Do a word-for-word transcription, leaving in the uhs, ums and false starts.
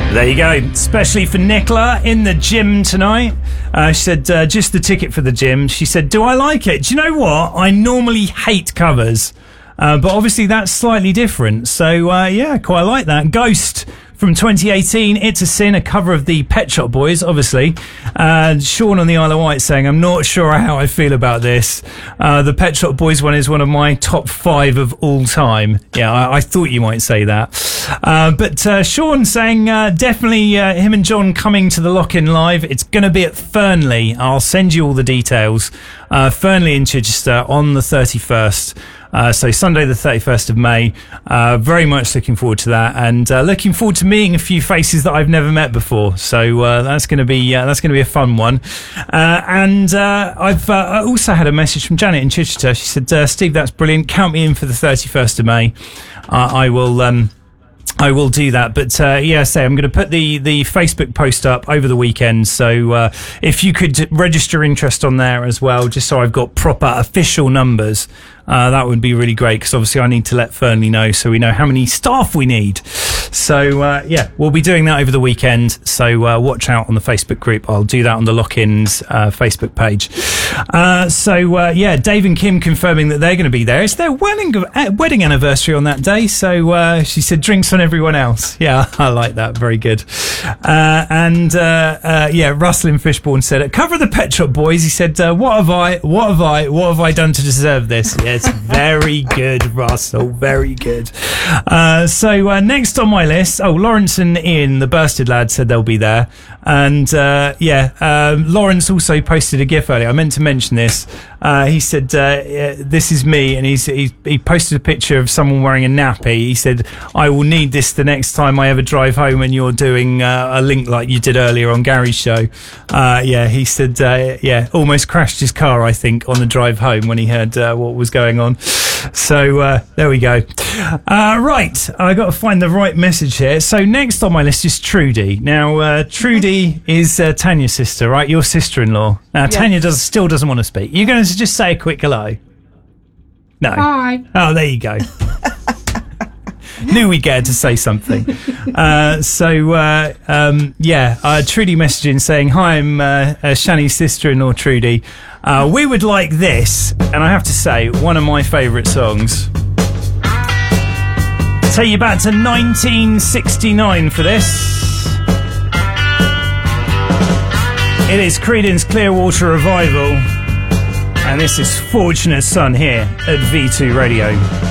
There you go, especially for Nicola in the gym tonight. Uh, she said, uh, just the ticket for the gym. She said, do I like it? Do you know what? I normally hate covers, uh, but obviously that's slightly different. So, uh, yeah, quite like that. Ghost from twenty eighteen, It's a Sin, a cover of the Pet Shop Boys, obviously. Uh, Sean on the Isle of Wight saying, I'm not sure how I feel about this. Uh, the Pet Shop Boys one is one of my top five of all time. Yeah, I, I thought you might say that. Uh, but uh, Sean saying, uh, definitely uh, him and John coming to the Lock-In Live. It's going to be at Fernley. I'll send you all the details. Uh, Fernley in Chichester on the thirty-first. Uh, so Sunday the thirty-first of May, uh, very much looking forward to that, and uh, looking forward to meeting a few faces that I've never met before. So uh, that's going to be uh, that's going to be a fun one. Uh, and uh, I've uh, also had a message from Janet in Chichester. She said, uh, "Steve, that's brilliant. Count me in for the thirty-first of May. Uh, I will." Um, I will do that, but uh, yeah, say I'm going to put the, the Facebook post up over the weekend, so uh, if you could register interest on there as well, just so I've got proper official numbers, uh, that would be really great, because obviously I need to let Fernley know so we know how many staff we need. So uh, yeah, we'll be doing that over the weekend, so uh, watch out on the Facebook group. I'll do that on the Lock-In's uh, Facebook page. Uh, so uh, yeah, Dave and Kim confirming that they're going to be there. It's their wedding, uh, wedding anniversary on that day, so uh, she said drinks on everyone else. Yeah, I like that. Very good. Uh, and uh, uh, yeah, Russell in Fishbourne said, "At cover of the Pet Shop Boys," he said, uh, what have I, what have I, what have I done to deserve this? Yes, very good, Russell. Very good. Uh, so uh, next on my list, oh, Lawrence and Ian, the Bursted Lads, said they'll be there. And uh, yeah, um, Lawrence also posted a GIF earlier. I meant to mention this. Uh, he said, uh, yeah, "This is me," and he's, he he posted a picture of someone wearing a nappy. He said, "I will need this the next time I ever drive home and you're doing uh, a link like you did earlier on Gary's show." Uh, yeah, he said, uh, yeah, almost crashed his car, I think, on the drive home when he heard uh, what was going on. So uh, there we go. Uh, right, I got to find the right message here. So next on my list is Trudy. Now, uh, Trudy is uh, Tanya's sister, right? Your sister-in-law. Now, yeah. Tanya does still doesn't want to speak. You're going to just say a quick hello? No. Hi. Oh, there you go. Knew we'd get her to say something. Uh, so, uh, um, yeah, uh, Trudy messaging saying, "Hi, I'm uh, uh, Shani's sister-in-law, Trudy. Uh, we would like this," and I have to say, one of my favourite songs. Take you back to nineteen sixty-nine for this. It is Creedence Clearwater Revival, and this is Fortunate Son here at V two Radio.